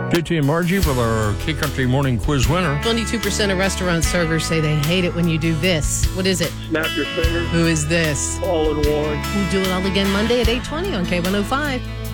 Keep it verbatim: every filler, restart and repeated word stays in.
J T and Margie with our K-Country Morning Quiz winner. twenty-two percent of restaurant servers say they hate it when you do this. What is it? Snap your fingers. Who is this? All in one. We'll do it all again Monday at eight twenty on K one oh five.